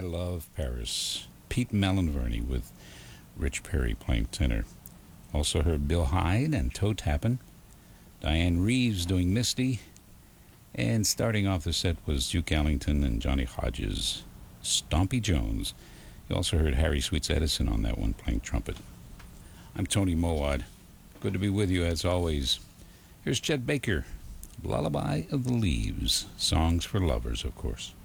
Love Paris. Pete Melonverney with Rich Perry playing tenor. Also heard Bill Hyde and Toe Tappin'. Diane Reeves doing Misty. And starting off the set was Duke Ellington and Johnny Hodges. Stompy Jones. You also heard Harry Sweets Edison on that one playing trumpet. I'm Tony Mowat. Good to be with you as always. Here's Chet Baker, Lullaby of the Leaves. Songs for lovers, of course.